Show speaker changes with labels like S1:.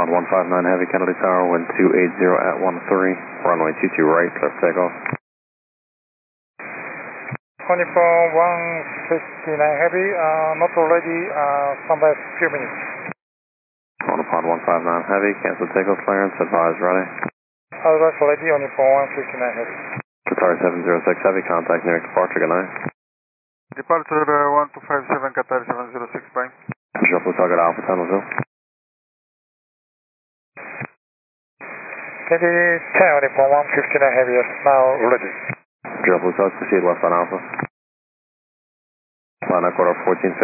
S1: Pond 159 Heavy, Kennedy Tower, wind 280 at 13, runway 22 right, clear for takeoff.
S2: Uniform 159 Heavy, not ready, stand by a few minutes.
S1: Pond 159 Heavy, cancel takeoff clearance, advise ready.
S2: Advise ready, Uniform 159 Heavy.
S1: Qatar 706 Heavy, contact near departure, good night.
S3: Departure 1257 Qatar 706 prime.
S1: JetBlue target Alpha Tunnelville.
S2: Heavy 10, Uniform 159 Heavy, yes, now ready.
S1: JetBlue target proceed westbound Alpha. Line quarter 1450.